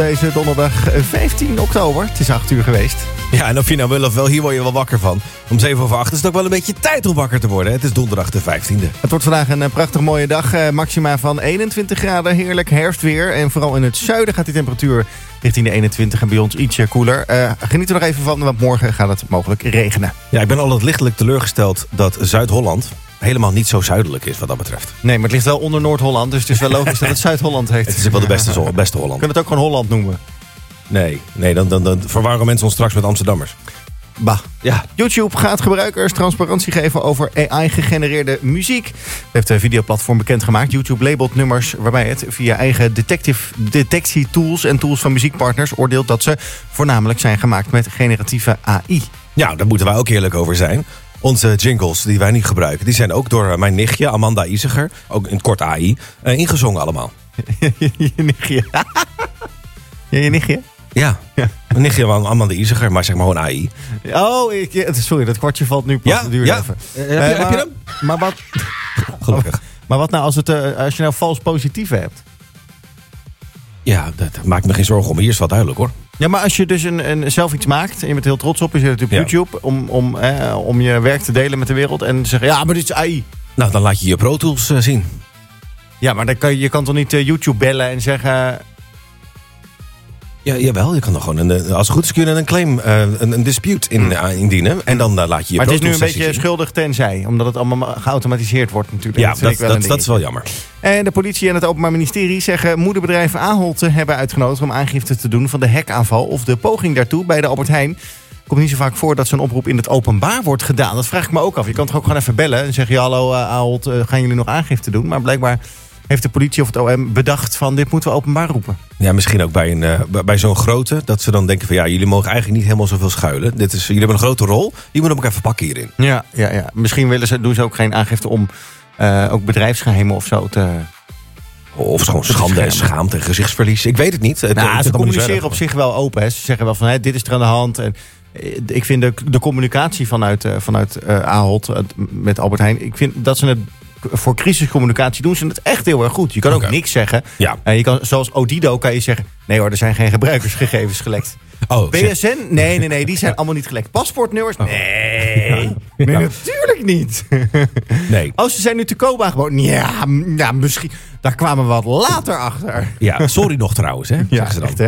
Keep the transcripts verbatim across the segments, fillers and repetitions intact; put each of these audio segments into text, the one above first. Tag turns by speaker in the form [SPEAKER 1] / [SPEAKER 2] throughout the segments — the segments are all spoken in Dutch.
[SPEAKER 1] Deze donderdag vijftien oktober. Het is acht uur geweest.
[SPEAKER 2] Ja, en of je nou wil of wel, hier word je wel wakker van. Om zeven over acht is het ook wel een beetje tijd om wakker te worden. Het is donderdag de vijftiende.
[SPEAKER 1] Het wordt vandaag een prachtig mooie dag. Uh, maxima van eenentwintig graden. Heerlijk herfstweer. En vooral in het zuiden gaat die temperatuur richting de eenentwintig en bij ons ietsje koeler. Uh, geniet er nog even van, want morgen gaat het mogelijk regenen.
[SPEAKER 2] Ja, ik ben altijd lichtelijk teleurgesteld dat Zuid-Holland helemaal niet zo zuidelijk is wat dat betreft.
[SPEAKER 1] Nee, maar het ligt wel onder Noord-Holland. Dus het is wel logisch dat het Zuid-Holland heet.
[SPEAKER 2] Het is wel de beste, beste Holland.
[SPEAKER 1] Kunnen we het ook gewoon Holland noemen?
[SPEAKER 2] Nee, nee dan, dan, dan verwarren mensen ons straks met Amsterdammers.
[SPEAKER 1] Bah. Ja. YouTube gaat gebruikers transparantie geven over A I-gegenereerde muziek. Dat heeft de videoplatform bekendgemaakt. YouTube labelt nummers waarbij het via eigen detective detectietools en tools van muziekpartners oordeelt dat ze voornamelijk zijn gemaakt met generatieve A I.
[SPEAKER 2] Ja, daar moeten wij ook eerlijk over zijn. Onze jingles die wij niet gebruiken, die zijn ook door mijn nichtje Amanda Iziger, ook in het kort A I, uh, ingezongen allemaal.
[SPEAKER 1] Je nichtje? Ja, je nichtje?
[SPEAKER 2] Ja, ja. Mijn nichtje Amanda Iziger, maar zeg maar gewoon A I.
[SPEAKER 1] Oh, ik, sorry, dat kwartje valt nu pas.
[SPEAKER 2] Ja,
[SPEAKER 1] duur
[SPEAKER 2] ja.
[SPEAKER 1] even.
[SPEAKER 2] Uh, heb, je, uh,
[SPEAKER 1] maar,
[SPEAKER 2] heb je hem?
[SPEAKER 1] Maar wat,
[SPEAKER 2] Gelukkig.
[SPEAKER 1] Maar wat nou als, het, uh, als je nou vals positieve hebt?
[SPEAKER 2] Ja, dat maakt me geen zorgen om. Hier is het wel duidelijk hoor.
[SPEAKER 1] Ja, maar als je dus een, een, zelf iets maakt en je bent heel trots op, je zet het op ja. YouTube om, om, eh, om je werk te delen met de wereld en zeggen, ja, maar dit is A I.
[SPEAKER 2] Nou, dan laat je je Pro Tools uh, zien.
[SPEAKER 1] Ja, maar dan kan je, je kan toch niet uh, YouTube bellen en zeggen...
[SPEAKER 2] Ja, jawel, je kan dan gewoon, een, als het goed is kun je een claim, uh, een, een dispute in, uh, indienen en dan uh, laat je je
[SPEAKER 1] Maar
[SPEAKER 2] Pro
[SPEAKER 1] het is nu een beetje
[SPEAKER 2] zien.
[SPEAKER 1] schuldig tenzij, omdat het allemaal geautomatiseerd wordt natuurlijk.
[SPEAKER 2] Ja,
[SPEAKER 1] dat,
[SPEAKER 2] dat,
[SPEAKER 1] wel
[SPEAKER 2] dat, dat is wel jammer.
[SPEAKER 1] En de politie en het Openbaar Ministerie zeggen moederbedrijf Ahold te hebben uitgenodigd om aangifte te doen van de hackaanval of de poging daartoe bij de Albert Heijn. Het komt niet zo vaak voor dat zo'n oproep in het openbaar wordt gedaan. Dat vraag ik me ook af. Je kan toch ook gewoon even bellen en zeggen, ja, hallo uh, Ahold, uh, gaan jullie nog aangifte doen? Maar blijkbaar heeft de politie of het O M bedacht van dit moeten we openbaar roepen. Ja,
[SPEAKER 2] misschien ook bij, een, uh, bij zo'n grote, dat ze dan denken van ja, jullie mogen eigenlijk niet helemaal zoveel schuilen. Dit is, jullie hebben een grote rol, die moeten we ook even pakken hierin.
[SPEAKER 1] Ja, ja, ja. Misschien willen ze, doen ze ook geen aangifte om uh, ook bedrijfsgeheimen of zo te...
[SPEAKER 2] Of gewoon schande en schaamte en gezichtsverlies. Ik weet het niet. Het,
[SPEAKER 1] nou,
[SPEAKER 2] het,
[SPEAKER 1] ze communiceren op zich wel open. Hè. Ze zeggen wel van hey, dit is er aan de hand. En ik vind de, de communicatie vanuit, uh, vanuit uh, Ahold uh, met Albert Heijn, ik vind dat ze het voor crisiscommunicatie doen ze het echt heel erg goed. Je kan ook okay. niks zeggen. Ja. Uh, je kan, zoals Odido kan je zeggen, nee hoor, er zijn geen gebruikersgegevens gelekt. Oh, B S N? Nee, nee, nee, die zijn allemaal niet gelekt. Paspoortnummers? Nee, ja. nee, natuurlijk niet.
[SPEAKER 2] Nee.
[SPEAKER 1] Oh, ze zijn nu te koop aangeboden. Ja, ja, misschien. Daar kwamen we wat later achter.
[SPEAKER 2] Ja, sorry nog trouwens, hè?
[SPEAKER 1] Ja,
[SPEAKER 2] ze dan.
[SPEAKER 1] Echt, hè?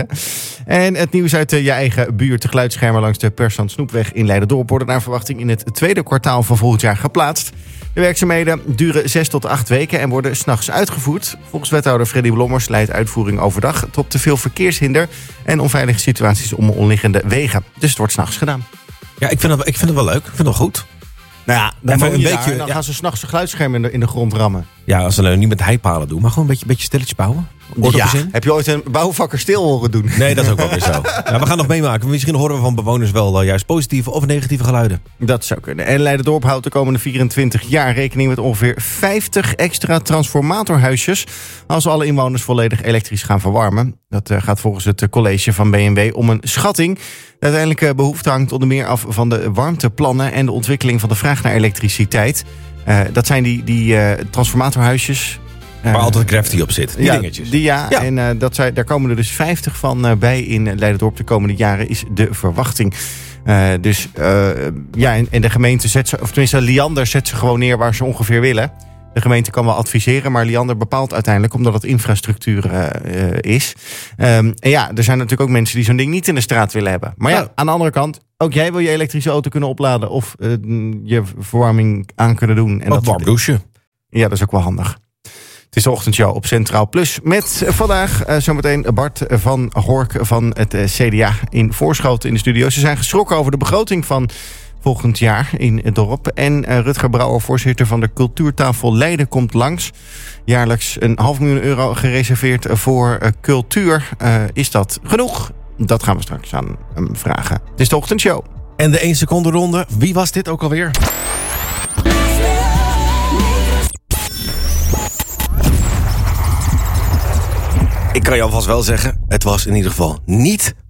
[SPEAKER 1] En het nieuws uit uh, je eigen buurt. De geluidsschermen langs de Persant Snoepweg in Leiden-Dorp worden naar verwachting in het tweede kwartaal van volgend jaar geplaatst. De werkzaamheden duren zes tot acht weken en worden 's nachts uitgevoerd. Volgens wethouder Freddy Blommers leidt uitvoering overdag tot te veel verkeershinder en onveilige situaties om onliggende wegen. Dus het wordt 's nachts gedaan.
[SPEAKER 2] Ja, ik vind het, ik vind het wel leuk. Ik vind het wel goed.
[SPEAKER 1] Nou ja, dan,
[SPEAKER 2] een
[SPEAKER 1] beetje,
[SPEAKER 2] beetje,
[SPEAKER 1] dan
[SPEAKER 2] ja.
[SPEAKER 1] gaan ze 's nachts een geluidsscherm in de, in de grond rammen.
[SPEAKER 2] Ja, als ze nou niet met heipalen doen, maar gewoon een beetje, beetje stilletjes bouwen.
[SPEAKER 1] Ja, heb je ooit een bouwvakker stil horen doen?
[SPEAKER 2] Nee, dat is ook wel weer zo. Ja, we gaan nog meemaken. Misschien horen we van bewoners wel uh, juist positieve of negatieve geluiden.
[SPEAKER 1] Dat zou kunnen. En Leiden-Dorp houdt de komende vierentwintig jaar rekening met ongeveer vijftig extra transformatorhuisjes als alle inwoners volledig elektrisch gaan verwarmen. Dat uh, gaat volgens het college van B N W om een schatting. De uiteindelijke behoefte hangt onder meer af van de warmteplannen en de ontwikkeling van de vraag naar elektriciteit. Uh, dat zijn die, die uh, transformatorhuisjes.
[SPEAKER 2] Waar uh, altijd Gravity op zit, die
[SPEAKER 1] ja,
[SPEAKER 2] dingetjes.
[SPEAKER 1] Die, ja, ja, en uh, dat zijn, daar komen er dus vijftig van uh, bij in Leiden-Dorp de komende jaren, is de verwachting. Uh, dus uh, ja, en, en de gemeente zet ze, of tenminste Liander zet ze gewoon neer waar ze ongeveer willen. De gemeente kan wel adviseren, maar Liander bepaalt uiteindelijk omdat het infrastructuur uh, uh, is. Um, en ja, er zijn natuurlijk ook mensen die zo'n ding niet in de straat willen hebben. Maar ja, ja, aan de andere kant, ook jij wil je elektrische auto kunnen opladen of uh, je verwarming aan kunnen doen. En
[SPEAKER 2] of dat warm douchen.
[SPEAKER 1] Ja, dat is ook wel handig. Het is de ochtendshow op Centraal Plus met vandaag uh, zometeen Bart van Hork van het uh, C D A in Voorschoten in de studio. Ze zijn geschrokken over de begroting van volgend jaar in het dorp. En uh, Rutger Brouwer, voorzitter van de Cultuurtafel Leiden, komt langs. Jaarlijks een half miljoen euro gereserveerd voor uh, cultuur. Uh, is dat genoeg? Dat gaan we straks aan hem vragen. Het is de ochtendshow.
[SPEAKER 2] En de één seconde ronde. Wie was dit ook alweer? Ik kan je alvast wel zeggen, het was in ieder geval niet